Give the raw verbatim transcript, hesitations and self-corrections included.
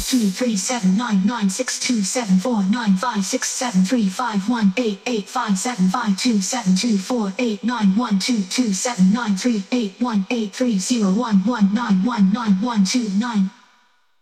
two three seven nine nine six two seven four nine five six seven three five one eight eight five seven five two seven two four eight nine one two two seven nine three eight one eight three zero one one nine one nine one two nine.